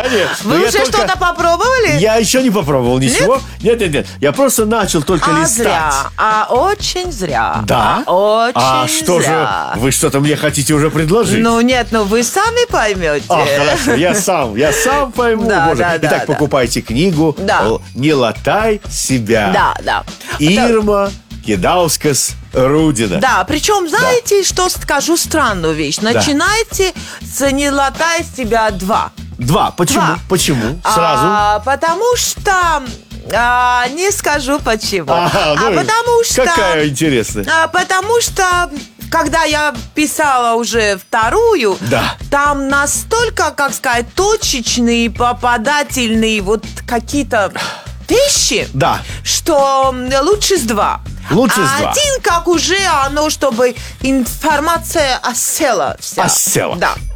Вы уже что-то попробовали? Я еще не попробовал ничего. Нет. Я просто начал только листать. Зря. Очень зря. Да? Очень что зря. же, вы что-то мне хотите уже предложить? Вы сами поймете. Хорошо, я сам пойму. Итак, покупайте книгу «Не латай себя». Да. Ирма Кидаускас-Рудина. Да, причем, знаете, что скажу странную вещь? Начинайте с «Не латай себя» 2. 2. Почему? Сразу? Потому что... не скажу почему. Потому что... Какая интересная. Потому что... Когда я писала уже вторую, там настолько, как сказать, точечные, попадательные вот какие-то вещи, что лучше с 2. Лучше с 2. Один, как уже оно, чтобы информация осела вся. Осела. Да.